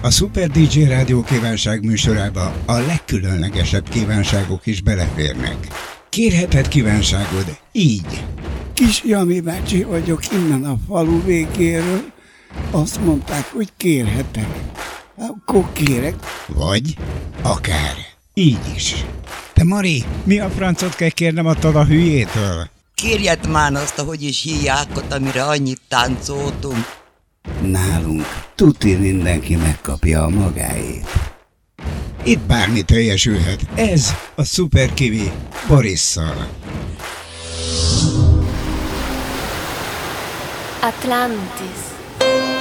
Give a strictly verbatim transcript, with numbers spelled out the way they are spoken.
A Super dé dzsé Rádió kívánság műsorába a legkülönlegesebb kívánságok is beleférnek. Kérheted kívánságod így. Kis Jami bácsi vagyok innen a falu végéről. Azt mondták, hogy kérhetek. Akkor kérek. Vagy akár így is. Te Mari, mi a francot kell kérnem attól a hülyétől? Kérjed már azt, ahogy is hívják ott, amire annyit táncoltunk. Nálunk tuti mindenki megkapja a magáét. Itt bármi teljesülhet. Ez a Super Kiwi Borisszal. Atlantis.